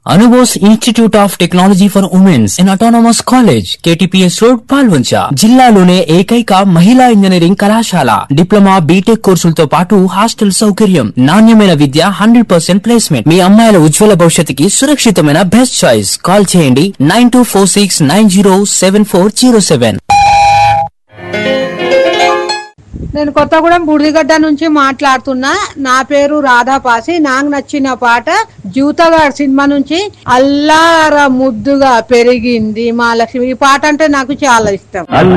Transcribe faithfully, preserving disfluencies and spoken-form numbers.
Anubose institute of technology for women's and autonomous college KTPS road Palvancha జిల్లాలోనే ఏకైక మహిళా engineering కళాశాల. డిప్లొమా బీటెక్ కోర్సులతో పాటు హాస్టల్ సౌకర్యం, నాణ్యమైన విద్య, హండ్రెడ్ పర్సెంట్ ప్లేస్మెంట్. మీ అమ్మాయిల ఉజ్వల భవిష్యత్తుకి సురక్షితమైన బెస్ట్ చాయిస్. కాల్ చేయండి nine two four six nine zero seven four zero seven. నేను కొత్తగూడెం బుడిగడ్డ నుంచి మాట్లాడుతున్నా. నా పేరు రాధాపాసి. నాకు నచ్చిన పాట జీవితగాడు సినిమా నుంచి అల్లార ముద్దుగా పెరిగింది మా లక్ష్మి. ఈ పాట అంటే నాకు చాలా ఇష్టం.